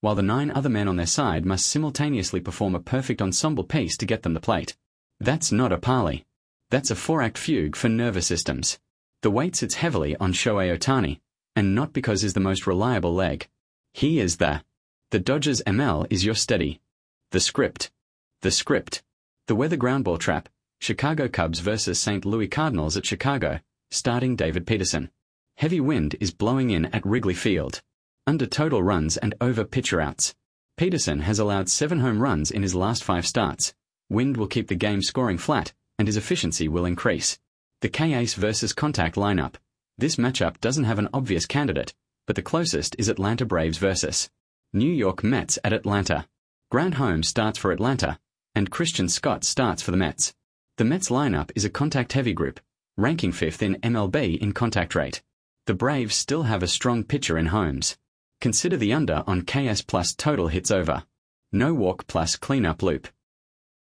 while the 9 other men on their side must simultaneously perform a perfect ensemble piece to get them the plate. That's not a parley. That's a 4-act fugue for nervous systems. The weight sits heavily on Shohei Ohtani, and not because he's the most reliable leg. He is the Dodgers ML is your steady. The script. The weather groundball trap, Chicago Cubs versus St. Louis Cardinals at Chicago, starting David Peterson. Heavy wind is blowing in at Wrigley Field. Under total runs and over pitcher outs. Peterson has allowed 7 home runs in his last 5 starts. Wind will keep the game scoring flat, and his efficiency will increase. The K-Ace versus contact lineup. This matchup doesn't have an obvious candidate, but the closest is Atlanta Braves versus New York Mets at Atlanta. Grant Holmes starts for Atlanta, and Christian Scott starts for the Mets. The Mets lineup is a contact-heavy group, ranking 5th in MLB in contact rate. The Braves still have a strong pitcher in Holmes. Consider the under on KS plus total hits over. No walk plus cleanup loop.